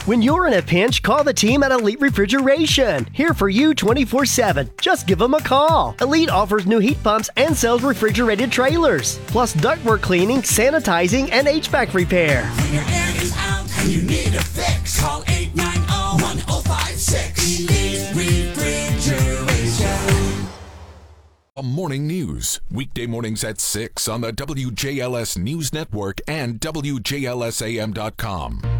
When you're in a pinch, call the team at Elite Refrigeration. Here for you 24/7. Just give them a call. Elite offers new heat pumps and sells refrigerated trailers, plus ductwork cleaning, sanitizing, and HVAC repair. When your air is out and you need a fix, call 890-1056. Elite Refrigeration. Morning news, weekday mornings at 6 on the WJLS News Network and WJLSAM.com.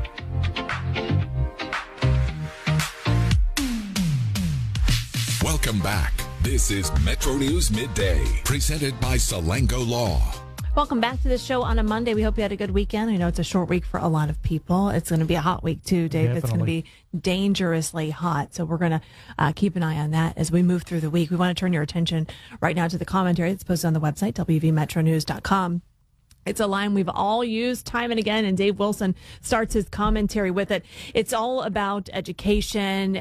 Welcome back. This is Metro News Midday, presented by Salango Law. Welcome back to the show on a Monday. We hope you had a good weekend. I know it's a short week for a lot of people. It's going to be a hot week too, Dave. Definitely. It's going to be dangerously hot. So we're going to keep an eye on that as we move through the week. We want to turn your attention right now to the commentary that's posted on the website, WVMetroNews.com. It's a line we've all used time and again, and Dave Wilson starts his commentary with it. It's all about education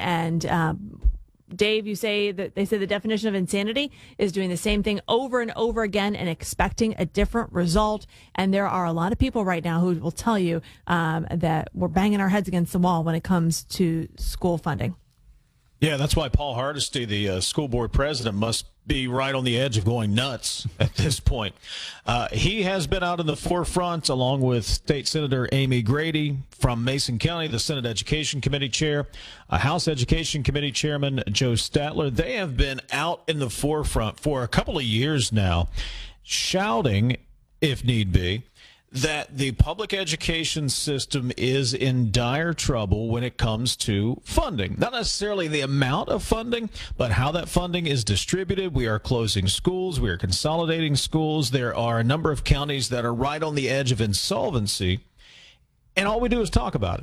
and Dave, you say that they say the definition of insanity is doing the same thing over and over again and expecting a different result. And there are a lot of people right now who will tell you that we're banging our heads against the wall when it comes to school funding. Yeah, that's why Paul Hardesty, the school board president, must be right on the edge of going nuts at this point. He has been out in the forefront along with State Senator Amy Grady from Mason County, the Senate Education Committee Chair, House Education Committee Chairman Joe Statler. They have been out in the forefront for a couple of years now, shouting, if need be, that the public education system is in dire trouble when it comes to funding. Not necessarily the amount of funding, but how that funding is distributed. We are closing schools. We are consolidating schools. There are a number of counties that are right on the edge of insolvency. And all we do is talk about it.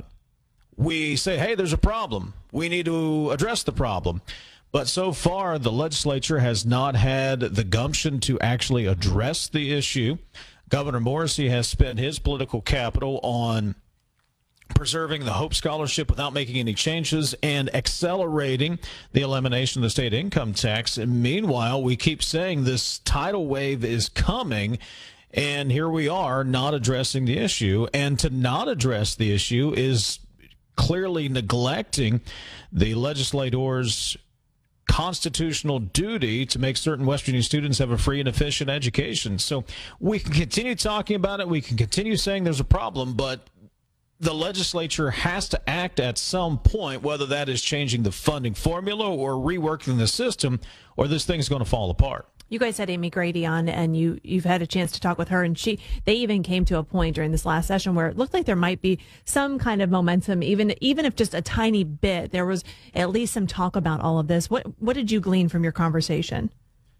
We say, hey, there's a problem. We need to address the problem. But so far, the legislature has not had the gumption to actually address the issue. Governor Morrisey has spent his political capital on preserving the Hope Scholarship without making any changes and accelerating the elimination of the state income tax. And meanwhile, we keep saying this tidal wave is coming, and here we are not addressing the issue. And to not address the issue is clearly neglecting the legislators' constitutional duty to make certain West Virginia students have a free and efficient education. So we can continue talking about it. We can continue saying there's a problem, but the legislature has to act at some point, whether that is changing the funding formula or reworking the system, or this thing's going to fall apart. You guys had Amy Grady on, and you've had a chance to talk with her, and they even came to a point during this last session where it looked like there might be some kind of momentum, even if just a tiny bit. There was at least some talk about all of this. What did you glean from your conversation?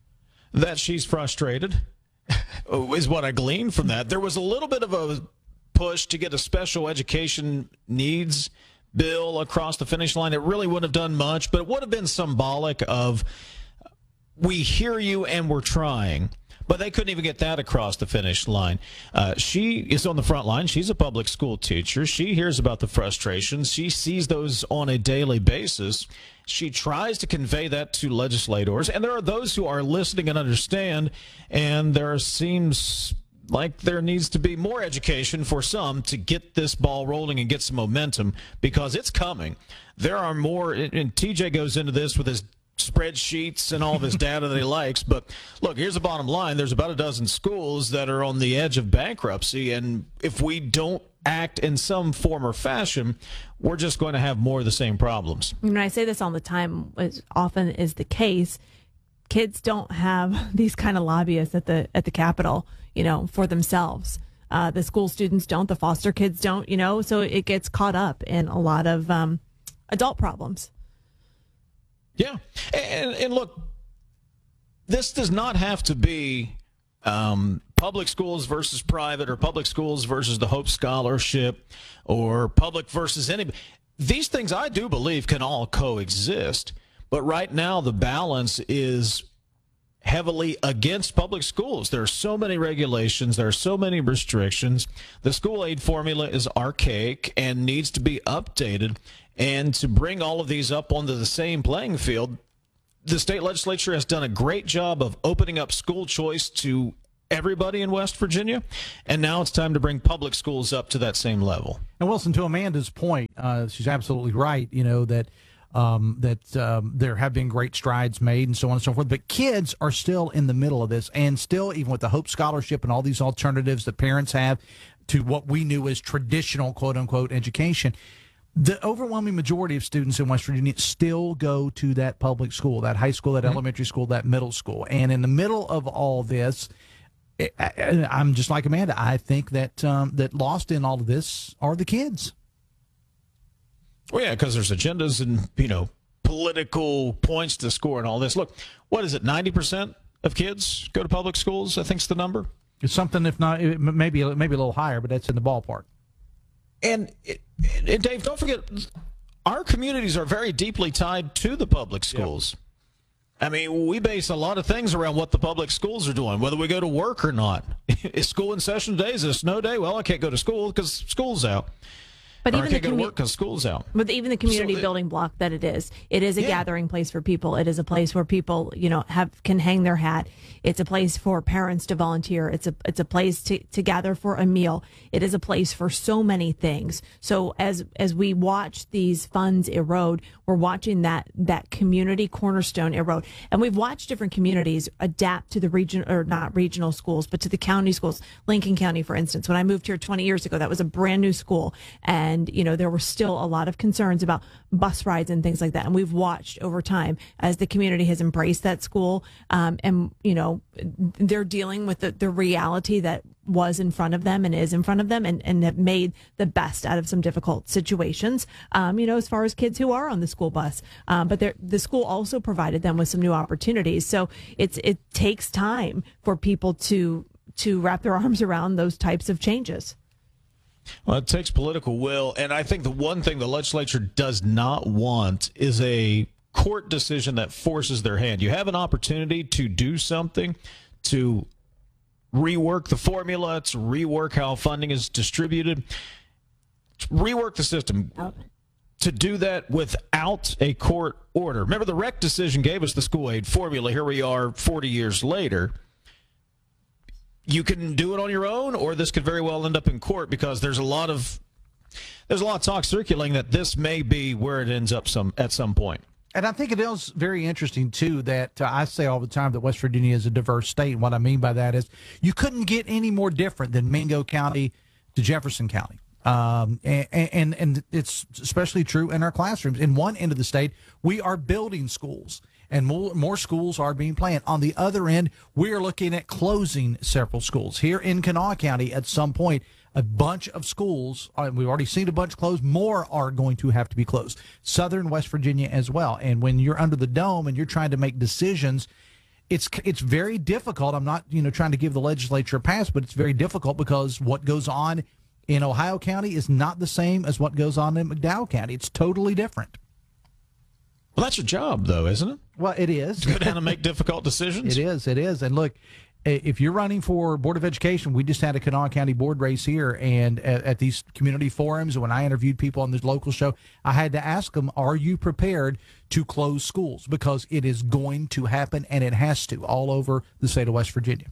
That she's frustrated is what I gleaned from that. There was a little bit of a push to get a special education needs bill across the finish line. It really wouldn't have done much, but it would have been symbolic of, we hear you and we're trying. But they couldn't even get that across the finish line. She is on the front line. She's a public school teacher. She hears about the frustrations. She sees those on a daily basis. She tries to convey that to legislators. And there are those who are listening and understand. And there seems like there needs to be more education for some to get this ball rolling and get some momentum, because it's coming. There are more, and TJ goes into this with his spreadsheets and all of his data that he likes. But look, here's the bottom line. There's about a dozen schools that are on the edge of bankruptcy. And if we don't act in some form or fashion, we're just going to have more of the same problems. And I say this all the time, as often is the case, kids don't have these kind of lobbyists at the Capitol, for themselves. The school students don't, the foster kids don't, so it gets caught up in a lot of adult problems. Yeah. And look, this does not have to be public schools versus private, or public schools versus the Hope Scholarship, or public versus anybody. These things, I do believe, can all coexist. But right now, the balance is heavily against public schools. There are so many regulations. There are so many restrictions. The school aid formula is archaic and needs to be updated. And to bring all of these up onto the same playing field, the state legislature has done a great job of opening up school choice to everybody in West Virginia, and now it's time to bring public schools up to that same level. And Wilson, to Amanda's point, she's absolutely right, that there have been great strides made and so on and so forth. But kids are still in the middle of this, and still, even with the Hope Scholarship and all these alternatives that parents have to what we knew as traditional, quote-unquote, education, the overwhelming majority of students in West Virginia still go to that public school, that high school, that elementary school, that middle school. And in the middle of all this, I'm just like Amanda. I think that that lost in all of this are the kids. Well, yeah, because there's agendas and, political points to score and all this. Look, what is it, 90% of kids go to public schools, I think's the number? It's something, if not, maybe a little higher, but that's in the ballpark. And Dave, don't forget, our communities are very deeply tied to the public schools. Yep. I mean, we base a lot of things around what the public schools are doing, whether we go to work or not. Is school in session today? Is it a snow day? Well, I can't go to school because school's out. But even I can't go to work because school's out. But even the community building block that it is a gathering place for people. It is a place where people, can hang their hat. It's a place for parents to volunteer. It's a place to gather for a meal. It is a place for so many things. So as we watch these funds erode, we're watching that community cornerstone erode. And we've watched different communities adapt to the region, or not regional schools, but to the county schools. Lincoln County, for instance, when I moved here 20 years ago, that was a brand new school. And, there were still a lot of concerns about bus rides and things like that. And we've watched over time as the community has embraced that school. And, they're dealing with the reality that was in front of them and is in front of them, and have made the best out of some difficult situations, as far as kids who are on the school bus. But the school also provided them with some new opportunities. So it takes time for people to wrap their arms around those types of changes. Well, it takes political will, and I think the one thing the legislature does not want is a court decision that forces their hand. You have an opportunity to do something, to rework the formula, to rework how funding is distributed, to rework the system. To do that without a court order. Remember, the REC decision gave us the school aid formula. Here we are 40 years later. You can do it on your own, or this could very well end up in court, because there's a lot of talk circulating that this may be where it ends up at some point. And I think it is very interesting, too, that I say all the time that West Virginia is a diverse state. And what I mean by that is you couldn't get any more different than Mingo County to Jefferson County. And it's especially true in our classrooms. In one end of the state, we are building schools, and more schools are being planned. On the other end, we are looking at closing several schools. Here in Kanawha County, at some point, a bunch of schools, we've already seen a bunch closed, more are going to have to be closed. Southern West Virginia as well. And when you're under the dome and you're trying to make decisions, it's very difficult. I'm not trying to give the legislature a pass, but it's very difficult because what goes on in Ohio County is not the same as what goes on in McDowell County. It's totally different. Well, that's your job, though, isn't it? Well, it is. To go down and make difficult decisions? It is. And look, if you're running for Board of Education, we just had a Kanawha County board race here, and at these community forums, when I interviewed people on this local show, I had to ask them, are you prepared to close schools? Because it is going to happen, and it has to, all over the state of West Virginia.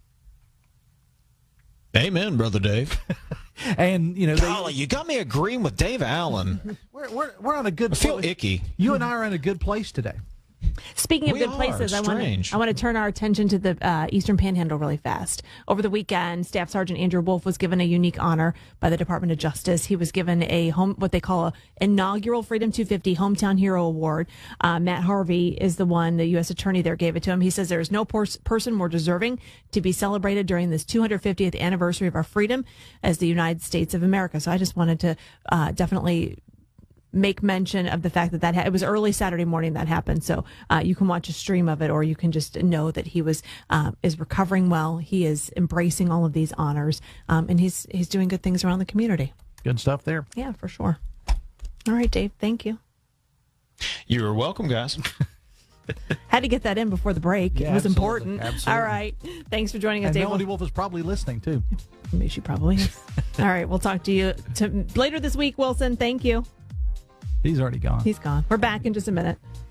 Amen, Brother Dave. And golly, you got me agreeing with Dave Allen. We're on a good. I feel icky. You and I are in a good place today. Speaking of good places, I want to turn our attention to the Eastern Panhandle really fast. Over the weekend, Staff Sergeant Andrew Wolf was given a unique honor by the Department of Justice. He was given what they call a inaugural Freedom 250 Hometown Hero Award. Matt Harvey is the one, the U.S. Attorney there gave it to him. He says there is no person more deserving to be celebrated during this 250th anniversary of our freedom as the United States of America. So I just wanted to definitely make mention of the fact that it was early Saturday morning that happened. So you can watch a stream of it, or you can just know that he is recovering well. He is embracing all of these honors, and he's doing good things around the community. Good stuff there. Yeah, for sure. All right, Dave. Thank you. You're welcome, guys. Had to get that in before the break. Yeah, it was absolutely. important. Absolutely. All right. Thanks for joining us, and Dave. Melody Wolf is probably listening, too. Maybe she probably is. All right. We'll talk to you later this week, Wilson. Thank you. He's already gone. He's gone. We're back in just a minute.